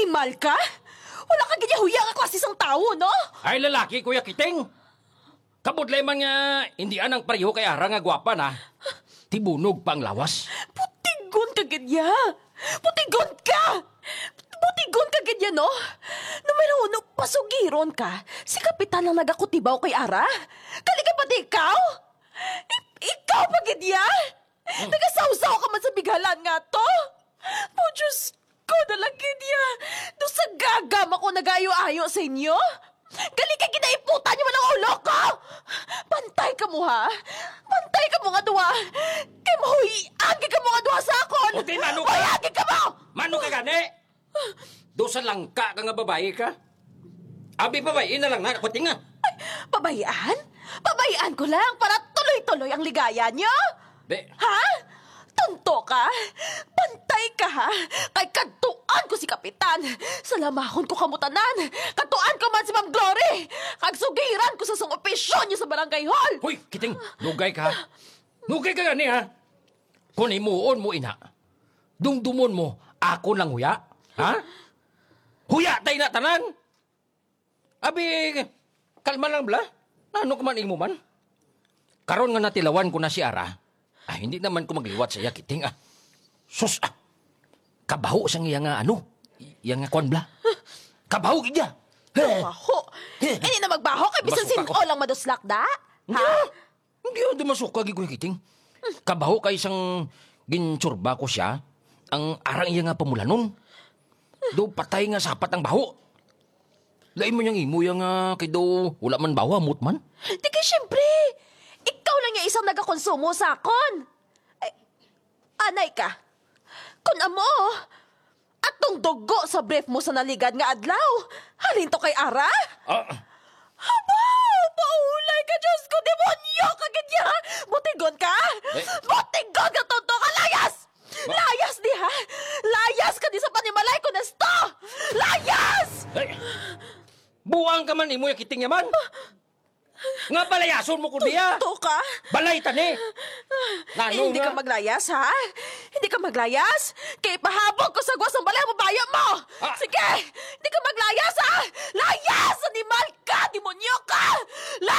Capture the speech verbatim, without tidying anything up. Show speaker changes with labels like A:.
A: Animal ka? Wala ka ganyan huya nga klase isang tao, no?
B: Ay, lalaki, Kuya Kiting. Kabudlay man nga, hindi anang pareho kay Ara nga gwapa na. Tibunog pa ang lawas.
A: Putigon ka ganyan. Putigon ka! Putigon ka ganyan, no? Numero uno, pasugiron ka. Si Kapitan ang nagakutibaw kay Ara. Kalika pati ikaw? I- ikaw pa ganyan?
B: Hmm.
A: Nagasawsaw ka man sa bigalan nga to? Po, Diyos ko, dalagin niya. Doon sa gagam ako nag-ayo-ayo sa inyo? Gali ka kinaiputan niyo man ang ulo ko! Pantay ka mo, ha? Pantay ka mo nga duwa! Kay mahuyian ka mo nga duwa sa akon!
B: O, di, mano ka?
A: Huyagin ka mo!
B: Mano ka gani? Do sa langka ka nga babae ka? Abi babae na lang na, kuting nga.
A: Ay, pabayaan? Pabayaan ko lang para tuloy-tuloy ang ligaya niyo?
B: De,
A: Ha? Tunto ka? Pantay ka, ha? Kay katuan ko si Kapitan. Salamahon ko kamutanan. Katuan ko man si Ma'am Glory. Kagsugiran ko sa sung opisyon niyo sa barangay hall.
B: Hoy, Kiting, nugay ka. Nugay ka gani, ha? Kung imuon mo, ina, dungdumon mo, ako lang huya. Ha? Huya tayo na tanan. Abi, kalma lang bla. Ano ka man imo man? Karon nga natilawan ko na si Ara. Ah, hindi naman ko magliwat sa iya, Kiting, ah. Sus, ah. Kabaho siyang iya nga, ano? Iya nga kwan bla. Kabaho, gidya.
A: Baho. Hindi na magbaho kay bisan
B: Masuka
A: sin
B: ko.
A: lang maduslak da.
B: Hindi,
A: Ha?
B: ah. Hindi, ah. Dumasuka, gigoy, Kiting. Kabaho kay isang ginsurba ko siya. Ang arang iya nga pamulanon. Do patay nga sapat ang baho. Lain mo niyang imo yang nga kay do wala man bawa mut man.
A: Di kay syempre. Ikaw lang yung isang nagakonsumo sa akon. Ay, anay ka. Kung amo, atong dugo sa brief mo sa naligad nga adlaw. Halin to kay Ara?
B: Ah,
A: Aba, paulay ka, Diyos ko, demonyo ka ganyan. Butigon ka?
B: Eh?
A: Butigon ka, tonto ka, layas!
B: Ma-
A: Layas di ha? Layas ka di sa panimalay ko, Nesto! Layas!
B: ay, buwang ka man imo yung Kiting yaman. Nga balayason mo ko niya.
A: Tonto ka?
B: Balay tani.
A: Eh,
B: Nano
A: hindi
B: nga.
A: ka maglayas, ha? Hindi ka maglayas? Kaya ipahabog ko sa gwas ng balay mo bayo mo!
B: Ah.
A: Sige! Hindi ka maglayas, ha? Layas! Animal ka! Demonyo ka!